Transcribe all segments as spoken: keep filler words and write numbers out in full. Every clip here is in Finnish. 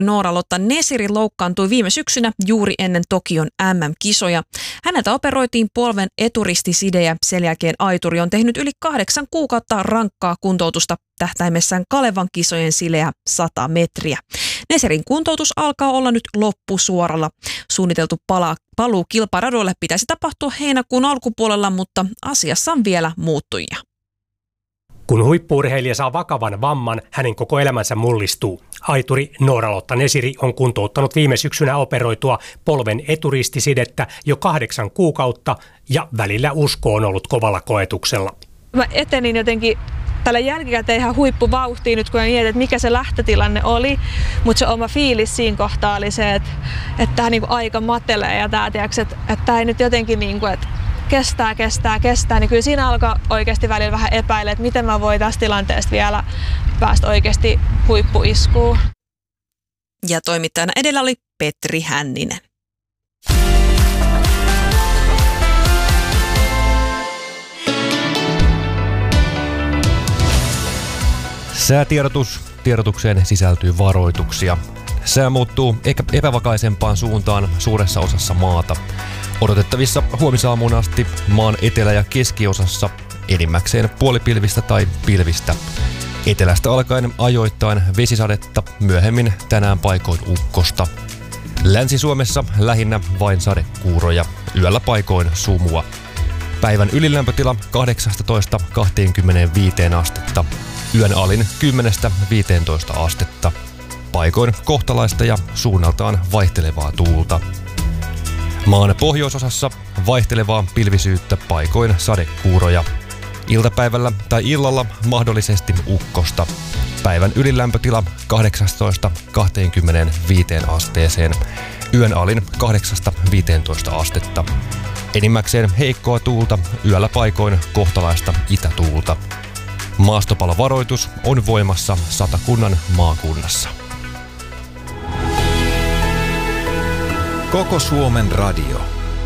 Noora-Lotta Nesiri loukkaantui viime syksynä juuri ennen Tokion äm äm-kisoja. Häneltä operoitiin polven eturistiside ja sen jälkeen aituri on tehnyt yli kahdeksan kuukautta rankkaa kuntoutusta tähtäimessään Kalevan kisojen sileä sata metriä. Nesirin kuntoutus alkaa olla nyt loppusuoralla. Suunniteltu pala, paluu kilparadoille pitäisi tapahtua heinäkuun alkupuolella, mutta asiassa on vielä muuttujia. Kun huippu-urheilija saa vakavan vamman, hänen koko elämänsä mullistuu. Aituri Noora-Lotta Nesiri on kuntouttanut viime syksynä operoitua polven eturistisidettä jo kahdeksan kuukautta ja välillä usko on ollut kovalla koetuksella. Mä etenin jotenkin tällä jälkikäteen ihan huippuvauhtiin nyt, kun mä mietin, että mikä se lähtötilanne oli. Mutta se oma fiilis siinä kohtaa oli se, että, että tämä niinku aika matelee ja tämä, tiiäks, että, että tämä ei nyt jotenkin niinku, että kestää, kestää, kestää. Niin kyllä siinä alkoi oikeasti välillä vähän epäillä, että miten mä voin tästä tilanteesta vielä päästä oikeasti huippuiskuun. Ja toimittajana edellä oli Petri Hänninen. Säätiedotus. Tiedotukseen sisältyy varoituksia. Sää muuttuu epävakaisempaan suuntaan suuressa osassa maata. Odotettavissa huomisaamuun asti maan etelä- ja keskiosassa enimmäkseen puolipilvistä tai pilvistä. Etelästä alkaen ajoittain vesisadetta, myöhemmin tänään paikoin ukkosta. Länsi-Suomessa lähinnä vain sadekuuroja, yöllä paikoin sumua. Päivän ylilämpötila kahdeksastatoista kaksikymmentäviisi astetta. Yön alin kymmenestä viiteentoista astetta. Paikoin kohtalaista ja suunnaltaan vaihtelevaa tuulta. Maan pohjoisosassa vaihtelevaa pilvisyyttä, paikoin sadekuuroja. Iltapäivällä tai illalla mahdollisesti ukkosta. Päivän ylilämpötila kahdeksastatoista kaksikymmentäviisi asteeseen. Yön alin kahdeksasta viiteentoista astetta. Enimmäkseen heikkoa tuulta, yöllä paikoin kohtalaista itätuulta. Maastopalovaroitus on voimassa Satakunnan maakunnassa. Koko Suomen radio.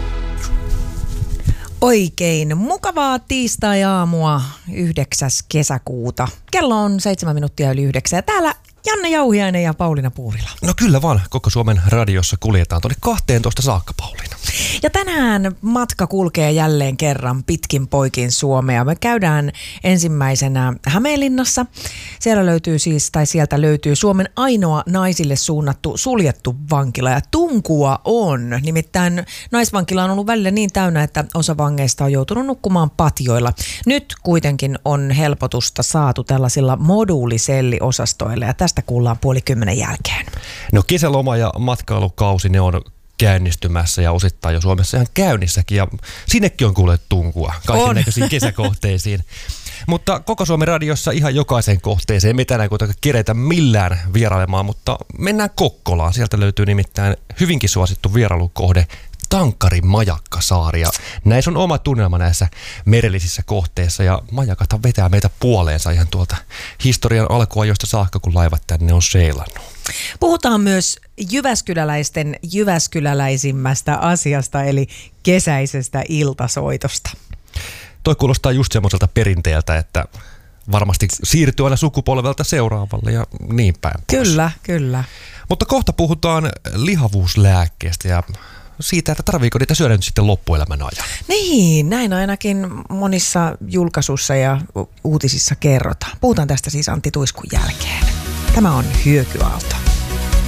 Oikein mukavaa tiistai-aamua yhdeksäs kesäkuuta. Kello on seitsemän minuuttia yli yhdeksän ja täällä Janne Jauhiainen ja Pauliina Puurila. No kyllä vaan, Koko Suomen radiossa kuljetaan tuonne kahteentoista saakka, Pauliina. Ja tänään matka kulkee jälleen kerran pitkin poikin Suomea. Me käydään ensimmäisenä Hämeenlinnassa. Siellä löytyy siis, tai sieltä löytyy Suomen ainoa naisille suunnattu suljettu vankila. Ja tunkua on. Nimittäin naisvankila on ollut välillä niin täynnä, että osa vangeista on joutunut nukkumaan patjoilla. Nyt kuitenkin on helpotusta saatu tällaisilla moduuliselliosastoilla ja tästä kuullaan puoli kymmenen jälkeen. No kesäloma ja matkailukausi, ne on käynnistymässä ja osittain jo Suomessa ihan käynnissäkin ja sinnekin on kuullut tunkua kaiken näköisiin kesäkohteisiin. Mutta Koko Suomen radiossa ihan jokaiseen kohteeseen me tänään kuitenkaan keretä millään vierailemaan, mutta mennään Kokkolaan. Sieltä löytyy nimittäin hyvinkin suosittu vierailukohde Tankkarin majakkasaari. Ja näissä on oma tunnelma näissä merellisissä kohteissa ja majakathan vetää meitä puoleensa ihan tuolta historian alkuajoista saakka, kun laivat tänne on seilannut. Puhutaan myös jyväskyläläisten jyväskyläläisimmästä asiasta, eli kesäisestä iltasoitosta. Toi kuulostaa just semmoiselta perinteeltä, että varmasti siirtyy aina sukupolvelta seuraavalle ja niin päin pois. Kyllä, kyllä. Mutta kohta puhutaan lihavuuslääkkeestä ja siitä, että tarviiko niitä syödä nyt sitten loppuelämän ajan. Niin, näin ainakin monissa julkaisuissa ja uutisissa kerrotaan. Puhutaan tästä siis Antti Tuiskun jälkeen. Tämä on Hyökyaalto.